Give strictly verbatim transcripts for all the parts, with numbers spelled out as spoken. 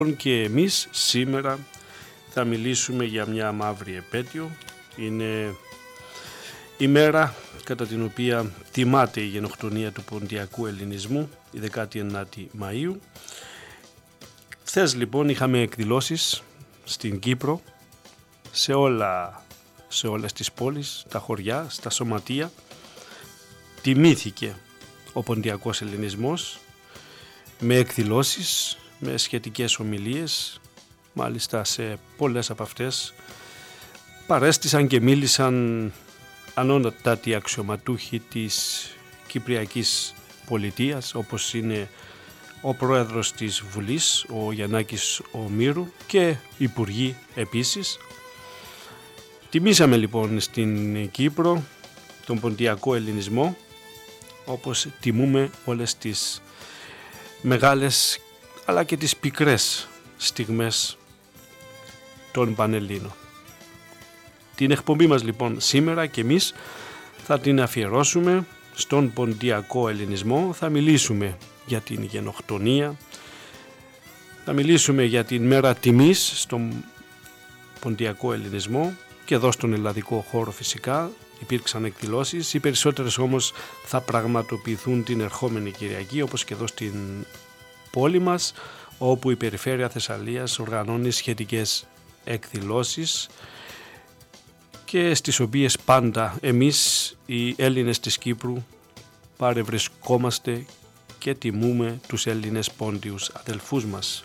Και εμείς σήμερα θα μιλήσουμε για μια μαύρη επέτειο. Είναι η μέρα κατά την οποία τιμάται η γενοκτονία του ποντιακού ελληνισμού, η δεκάτη ενάτη Μαΐου. Χθες λοιπόν είχαμε εκδηλώσεις στην Κύπρο, σε, όλα, σε όλες τις πόλεις, τα χωριά, στα σωματεία. Τιμήθηκε ο ποντιακός ελληνισμός με εκδηλώσεις, με σχετικές ομιλίες. Μάλιστα σε πολλές από αυτές παρέστησαν και μίλησαν ανώτατοι αξιωματούχοι της Κυπριακής Πολιτείας, όπως είναι ο πρόεδρος της Βουλής, ο Γιαννάκης ο Μύρου, και υπουργοί επίσης. Τιμήσαμε λοιπόν στην Κύπρο τον ποντιακό ελληνισμό, όπως τιμούμε όλες τις μεγάλες αλλά και τις πικρές στιγμές των Πανελλήνων. Την εκπομπή μας λοιπόν σήμερα και εμείς θα την αφιερώσουμε στον ποντιακό ελληνισμό. Θα μιλήσουμε για την γενοκτονία, θα μιλήσουμε για την μέρα τιμής στον ποντιακό ελληνισμό, και εδώ στον ελλαδικό χώρο φυσικά υπήρξαν εκδηλώσεις. Οι περισσότερες όμως θα πραγματοποιηθούν την ερχόμενη Κυριακή, όπως και εδώ στην πόλη μας, όπου η Περιφέρεια Θεσσαλίας οργανώνει σχετικές εκδηλώσεις και στις οποίες πάντα εμείς οι Έλληνες της Κύπρου παρευρισκόμαστε και τιμούμε τους Έλληνες πόντιους αδελφούς μας.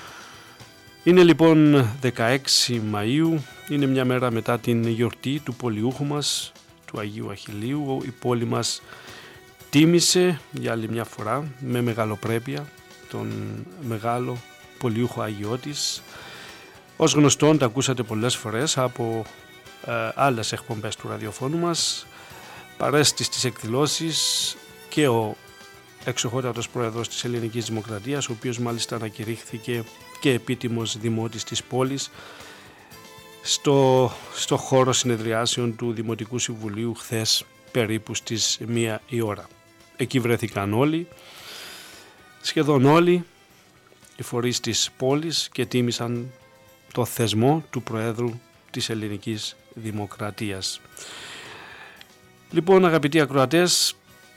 Είναι λοιπόν δεκαέξι Μαΐου, είναι μια μέρα μετά την γιορτή του πολιούχου μας, του Αγίου Αχιλλείου. Η πόλη μας τίμησε για άλλη μια φορά με μεγαλοπρέπεια τον μεγάλο πολιούχο Άγιό της. Ως γνωστόν, τα ακούσατε πολλές φορές από ε, άλλες εκπομπές του ραδιοφώνου μας. Παρέστη στις εκδηλώσεις και ο εξοχότατος πρόεδρος της Ελληνικής Δημοκρατίας, ο οποίος μάλιστα ανακηρύχθηκε και επίτιμος δημότης της πόλης στο, στο χώρο συνεδριάσεων του Δημοτικού Συμβουλίου χθες περίπου στις μία η ώρα. Εκεί βρέθηκαν όλοι, σχεδόν όλοι οι φορείς της πόλης, και τίμησαν το θεσμό του Προέδρου της Ελληνικής Δημοκρατίας. Λοιπόν, αγαπητοί ακροατές,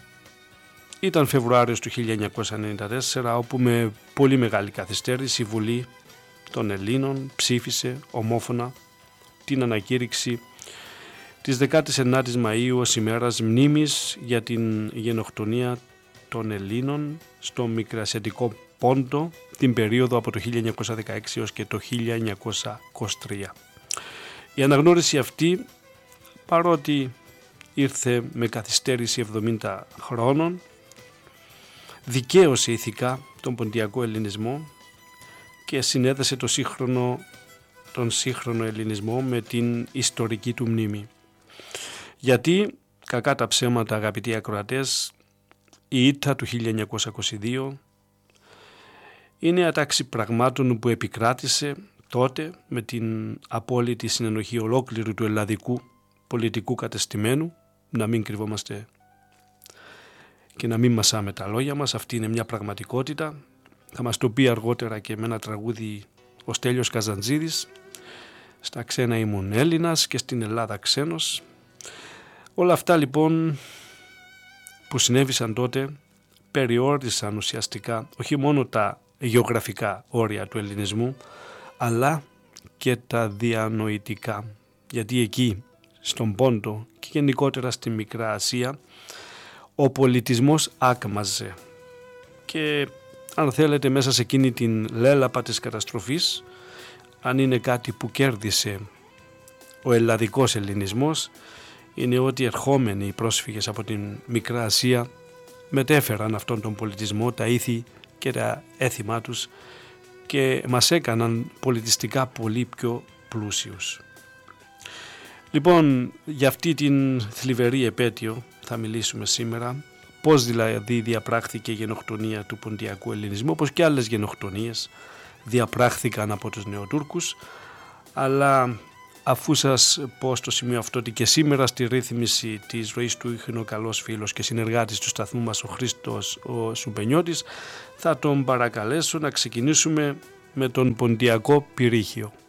ήταν Φεβρουάριος του χίλια εννιακόσια ενενήντα τέσσερα, όπου με πολύ μεγάλη καθυστέρηση η Βουλή των Ελλήνων ψήφισε ομόφωνα την ανακήρυξη της δεκάτης ενάτης Μαΐου ως ημέρας μνήμης για την γενοκτονία των Ελλήνων στο Μικρασιατικό Πόντο την περίοδο από το χίλια εννιακόσια δεκαέξι έως και το χίλια εννιακόσια είκοσι τρία. Η αναγνώριση αυτή, παρότι ήρθε με καθυστέρηση εβδομήντα χρόνων, δικαίωσε ηθικά τον ποντιακό ελληνισμό και συνέδεσε το σύγχρονο, τον σύγχρονο ελληνισμό με την ιστορική του μνήμη. Γιατί, κακά τα ψέματα αγαπητοί ακροατές, η ήττα του χίλια εννιακόσια είκοσι δύο είναι ατάξη πραγμάτων που επικράτησε τότε με την απόλυτη συνενοχή ολόκληρου του ελλαδικού πολιτικού κατεστημένου. Να μην κρυβόμαστε και να μην μασάμε τα λόγια μας, αυτή είναι μια πραγματικότητα. Θα μας το πει αργότερα και με ένα τραγούδι ο Στέλιος Καζαντζίδης, στα ξένα ήμουν Έλληνας και στην Ελλάδα ξένος. Όλα αυτά λοιπόν που συνέβησαν τότε περιόρισαν ουσιαστικά όχι μόνο τα γεωγραφικά όρια του ελληνισμού, αλλά και τα διανοητικά, γιατί εκεί στον Πόντο και γενικότερα στη Μικρά Ασία ο πολιτισμός άκμαζε, και αν θέλετε μέσα σε εκείνη την λέλαπα της καταστροφής, αν είναι κάτι που κέρδισε ο ελλαδικός ελληνισμός, είναι ότι ερχόμενοι οι πρόσφυγες από την Μικρά Ασία μετέφεραν αυτόν τον πολιτισμό, τα ήθη και τα έθιμά τους, και μας έκαναν πολιτιστικά πολύ πιο πλούσιους. Λοιπόν, για αυτή την θλιβερή επέτειο θα μιλήσουμε σήμερα, πώς δηλαδή διαπράχθηκε η γενοκτονία του ποντιακού ελληνισμού, όπως και άλλες γενοκτονίες διαπράχθηκαν από τους Νεοτούρκους, αλλά αφού σας πω στο σημείο αυτό ότι και σήμερα στη ρύθμιση της ροής του είναι ο καλός φίλος και συνεργάτης του σταθμού μας ο Χρήστος ο Σουμπενιώτης, θα τον παρακαλέσω να ξεκινήσουμε με τον Ποντιακό Πυρίχιο.